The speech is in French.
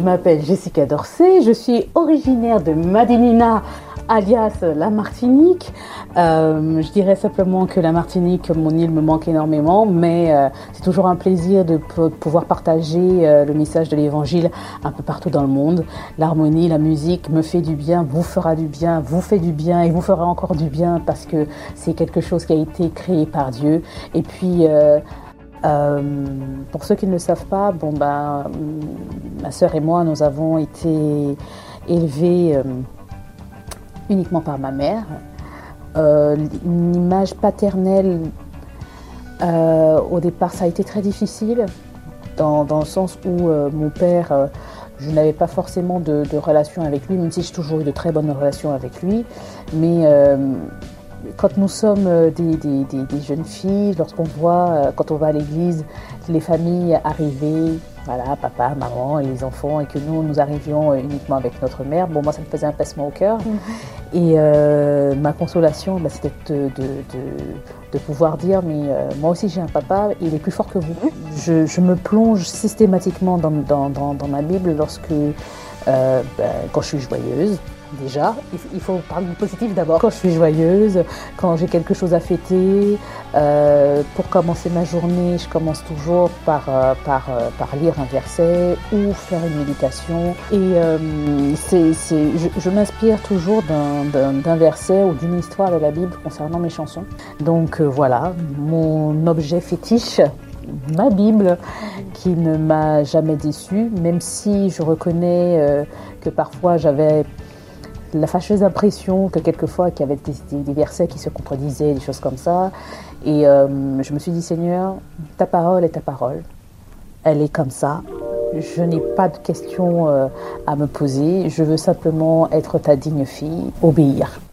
je m'appelle Jessica Dorsey, je suis originaire de Madinina, alias la Martinique. Je dirais simplement que la Martinique, mon île, me manque énormément, mais c'est toujours un plaisir de pouvoir partager le message de l'Évangile un peu partout dans le monde. L'harmonie, la musique me fait du bien, vous fera du bien, vous fait du bien et vous fera encore du bien parce que c'est quelque chose qui a été créé par Dieu. Et puis, pour ceux qui ne le savent pas, ma sœur et moi, nous avons été élevés uniquement par ma mère. Une image paternelle, au départ, ça a été très difficile, dans le sens où mon père, je n'avais pas forcément de relation avec lui, même si j'ai toujours eu de très bonnes relations avec lui. Mais quand nous sommes des jeunes filles, lorsqu'on voit, quand on va à l'église, les familles arriver, voilà, papa, maman et les enfants, et que nous arrivions uniquement avec notre mère, moi ça me faisait un pincement au cœur. Et ma consolation, c'était de pouvoir dire, mais moi aussi j'ai un papa, il est plus fort que vous. Je me plonge systématiquement dans ma Bible quand je suis joyeuse. Déjà, il faut parler du positif d'abord. Quand je suis joyeuse, quand j'ai quelque chose à fêter, pour commencer ma journée, je commence toujours par lire un verset ou faire une méditation. Et je m'inspire toujours d'un verset ou d'une histoire de la Bible concernant mes chansons. Donc voilà, mon objet fétiche, ma Bible, qui ne m'a jamais déçue, même si je reconnais que parfois j'avais la fâcheuse impression que quelquefois qu'il y avait des versets qui se contredisaient, des choses comme ça. Et je me suis dit, Seigneur, ta parole est ta parole. Elle est comme ça. Je n'ai pas de questions à me poser. Je veux simplement être ta digne fille, obéir.